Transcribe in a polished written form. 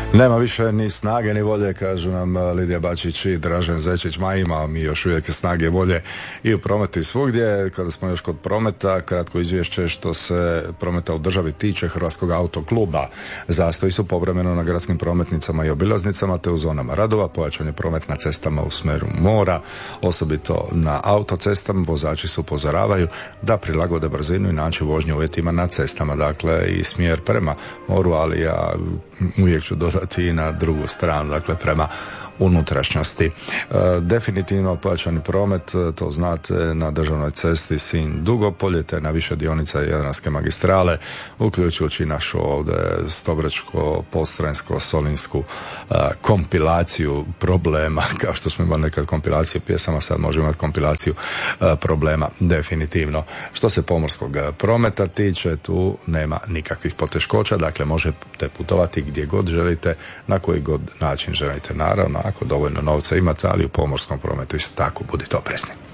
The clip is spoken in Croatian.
Nema više ni snage ni volje, kažu nam Lidija Bačić i Dražen Zečić. Ma imamo mi još uvijek snage i volje i u prometu i svugdje. Kada smo još kod prometa, kratko izvješće što se prometa u državi tiče Hrvatskog autokluba. Zastoji su povremeno na gradskim prometnicama i obilaznicama te u zonama radova. Pojačan je promet na cestama u smjeru mora, osobito na autocestama. Vozači se upozoravaju da prilagode brzinu i način vožnje uvjetima na cestama. Dakle, i smjer prema moru, ali ja uvijek ću dodati i na drugu stranu, dakle prema unutrašnjosti. Definitivno pojačani promet, to znate, na državnoj cesti Sinj-Dugopolje te na više dionica Jadranske magistrale, uključujući našu ovdje Stobrečko-Postransko-Solinsku kompilaciju problema, kao što smo imali nekad kompilaciju pjesama, sad možemo imati kompilaciju problema, definitivno. Što se pomorskog prometa tiče, tu nema nikakvih poteškoća, dakle možete putovati gdje god želite, na koji god način želite, naravno ako dovoljno novca imate, ali u pomorskom prometu isto tako budite oprezni.